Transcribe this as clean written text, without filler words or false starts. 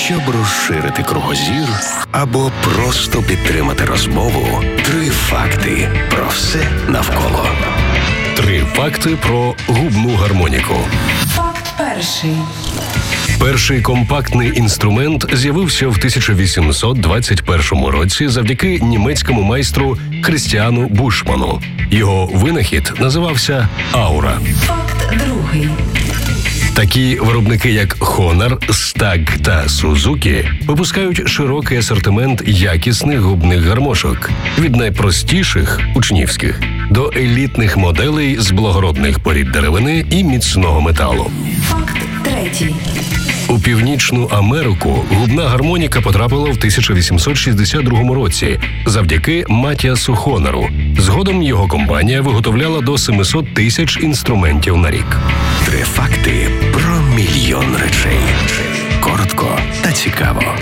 Щоб розширити кругозір або просто підтримати розмову, 3 факти про все навколо. 3 факти про губну гармоніку. Факт перший. Перший компактний інструмент з'явився в 1821 році завдяки німецькому майстру Христіану Бушману. Його винахід називався аура. Факт другий. Такі виробники, як Honor, Stag та Suzuki, випускають широкий асортимент якісних губних гармошок. Від найпростіших – учнівських, до елітних моделей з благородних порід деревини і міцного металу. Факт третій. У Північну Америку губна гармоніка потрапила в 1862 році завдяки Матіасу Хонору. Згодом його компанія виготовляла до 700 тисяч інструментів на рік. 3 факти про мільйон речей. Коротко та цікаво.